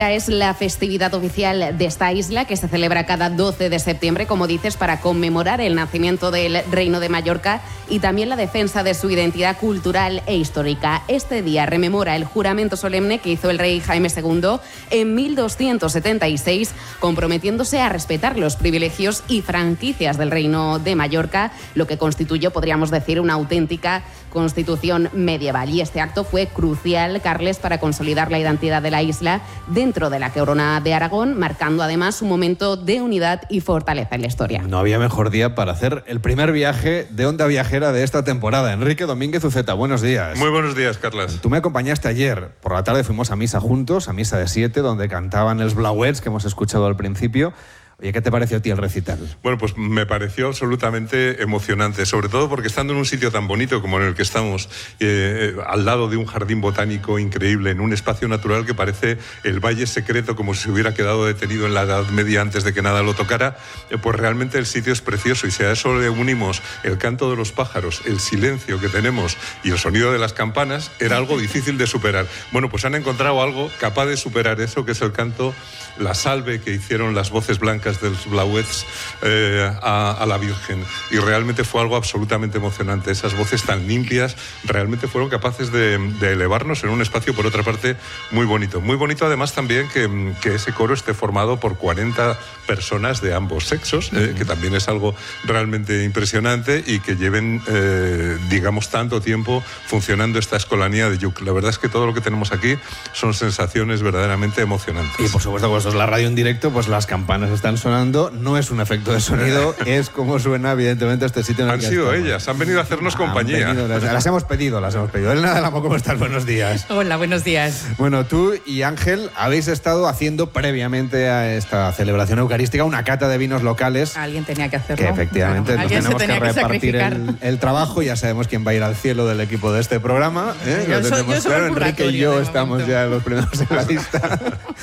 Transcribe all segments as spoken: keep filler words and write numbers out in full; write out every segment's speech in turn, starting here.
Es la festividad oficial de esta isla que se celebra cada doce de septiembre, como dices, para conmemorar el nacimiento del Reino de Mallorca y también la defensa de su identidad cultural e histórica. Este día rememora el juramento solemne que hizo el rey Jaime segundo en mil doscientos setenta y seis, comprometiéndose a respetar los privilegios y franquicias del Reino de Mallorca, lo que constituyó, podríamos decir, una auténtica constitución medieval. Y este acto fue crucial, Carles, para consolidar la identidad de la isla dentro de la corona de Aragón, marcando además un momento de unidad y fortaleza en la historia. No había mejor día para hacer el primer viaje de Onda Viajera de esta temporada. Enrique Domínguez Uceta, buenos días. Muy buenos días, Carlas. Tú me acompañaste ayer. Por la tarde fuimos a misa juntos, a misa de siete, donde cantaban els Blauets, que hemos escuchado al principio. Oye, ¿qué te pareció a ti el recital? Bueno, pues me pareció absolutamente emocionante, sobre todo porque estando en un sitio tan bonito como en el que estamos, eh, al lado de un jardín botánico increíble, en un espacio natural que parece el Valle Secreto, como si se hubiera quedado detenido en la Edad Media antes de que nada lo tocara, eh, pues realmente el sitio es precioso, y si a eso le unimos el canto de los pájaros, el silencio que tenemos y el sonido de las campanas, era algo difícil de superar. Bueno, pues han encontrado algo capaz de superar eso, que es el canto, la salve que hicieron las voces blancas de los Blauets eh, a, a la Virgen, y realmente fue algo absolutamente emocionante. Esas voces tan limpias realmente fueron capaces de, de elevarnos en un espacio, por otra parte, muy bonito. Muy bonito además también que, que ese coro esté formado por cuarenta personas de ambos sexos, eh, que también es algo realmente impresionante, y que lleven, eh, digamos, tanto tiempo funcionando esta escolanía de Lluc. La verdad es que todo lo que tenemos aquí son sensaciones verdaderamente emocionantes. Y por supuesto, cuando es la radio en directo, pues las campanas están sonando. No es un efecto de sonido, es como suena evidentemente este sitio. En el han que sido estamos. ellas, han venido a hacernos Han compañía. venido, las, las hemos pedido, las hemos pedido. Elena de la Mo, ¿cómo estás? Buenos días. Hola, buenos días. Bueno, tú y Ángel habéis estado haciendo previamente a esta celebración eucarística una cata de vinos locales. Alguien tenía que hacerlo. Que efectivamente bueno, nos tenemos se que tenía que repartir el, el trabajo. Ya sabemos quién va a ir al cielo del equipo de este programa, ¿eh? Yo Lo soy- tenemos yo soy claro. el Enrique y yo purgatorio de estamos momento. ya los primeros en la lista.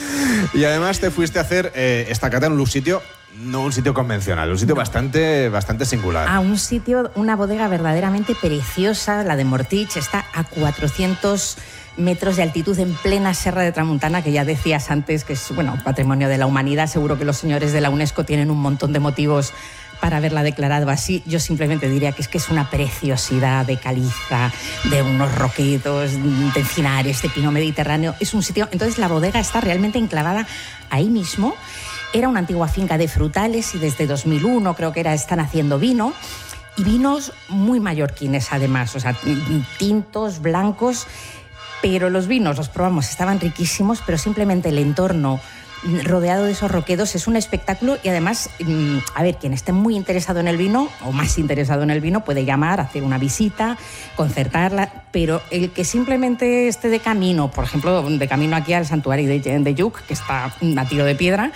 Y además te fuiste a hacer eh, esta cata en un sitio, no un sitio convencional, un sitio bastante, bastante singular. A un sitio, una bodega verdaderamente preciosa, la de Mortich, está a cuatrocientos metros de altitud en plena Serra de Tramuntana, que ya decías antes que es, bueno, patrimonio de la humanidad. Seguro que los señores de la UNESCO tienen un montón de motivos para haberla declarado así. Yo simplemente diría que es que es una preciosidad de caliza, de unos roquedos, de encinares, de pino mediterráneo. Es un sitio... Entonces la bodega está realmente enclavada ahí mismo. Era una antigua finca de frutales y desde dos mil uno creo que era, están haciendo vino, y vinos muy mallorquines además, o sea, tintos, blancos, pero los vinos los probamos, estaban riquísimos, pero simplemente el entorno rodeado de esos roquedos es un espectáculo. Y además, a ver, quien esté muy interesado en el vino o más interesado en el vino puede llamar, hacer una visita, concertarla, pero el que simplemente esté de camino, por ejemplo, de camino aquí al santuario de, de Lluc, que está a tiro de piedra,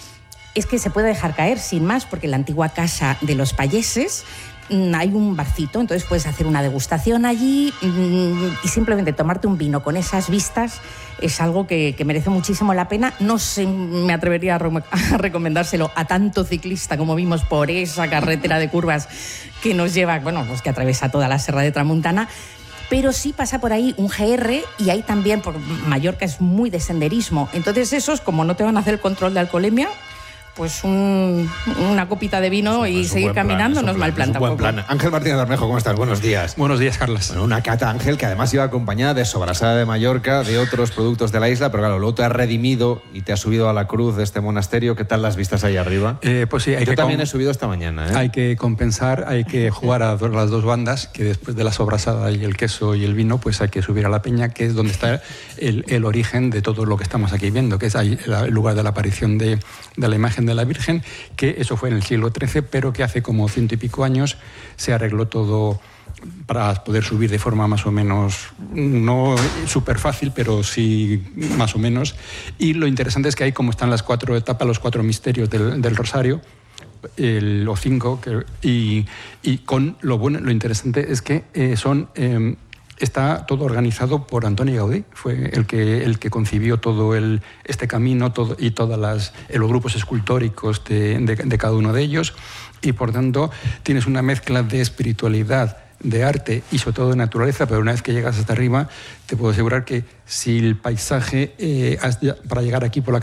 es que se puede dejar caer sin más, porque en la antigua casa de los payeses hay un barcito, entonces puedes hacer una degustación allí y simplemente tomarte un vino con esas vistas es algo que, que merece muchísimo la pena. No sé, me atrevería a, re- a recomendárselo a tanto ciclista como vimos por esa carretera de curvas que nos lleva, bueno, pues que atraviesa toda la Serra de Tramuntana, pero sí pasa por ahí un G R, y ahí también, por Mallorca es muy de senderismo, entonces esos, como no te van a hacer el control de alcoholemia, pues un, una copita de vino y seguir caminando no es mal plan tampoco. Buen plan. Ángel Martínez Bermejo, ¿cómo estás? Buenos días. Buenos días, Carlas. Bueno, una cata, Ángel, que además iba acompañada de sobrasada de Mallorca, de otros productos de la isla, pero claro, luego te has redimido y te has subido a la cruz de este monasterio. ¿Qué tal las vistas ahí arriba? Eh, pues sí, hay Yo que también com- he subido esta mañana, ¿eh? Hay que compensar, hay que jugar a do- las dos bandas, que después de la sobrasada y el queso y el vino, pues hay que subir a la peña, que es donde está el, el origen de todo lo que estamos aquí viendo, que es ahí el lugar de la aparición de, de la imagen de la Virgen, que eso fue en el siglo trece, pero que hace como ciento y pico años se arregló todo para poder subir de forma más o menos, no súper fácil, pero sí más o menos. Y lo interesante es que ahí, como están las cuatro etapas, los cuatro misterios del, del Rosario, el, o cinco, que, y, y con lo bueno, lo interesante es que eh, son... Eh, Está todo organizado por Antoni Gaudí, fue el que, el que concibió todo el, este camino todo, y todos los grupos escultóricos de, de, de cada uno de ellos, y por tanto tienes una mezcla de espiritualidad, de arte y sobre todo de naturaleza, pero una vez que llegas hasta arriba te puedo asegurar que si el paisaje eh, para llegar aquí por la